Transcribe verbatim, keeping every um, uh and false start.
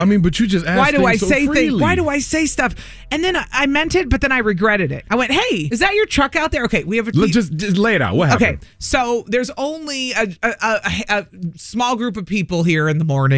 I mean, but you just asked Why do I so say freely. things? Why do I say stuff? And then I, I meant it, but then I regretted it. I went, hey, is that your truck out there? Okay, we have a... Look, just, just lay it out. What happened? Okay, so there's only a, a, a, a small group of people here in the morning.